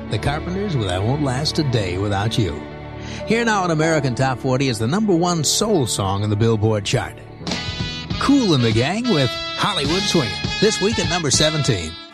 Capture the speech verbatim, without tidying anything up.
The Carpenters with I Won't Last a Day Without You. Here now on American Top forty is the number one soul song in the Billboard chart. Kool and the Gang with Hollywood Swingin', this week at number seventeen.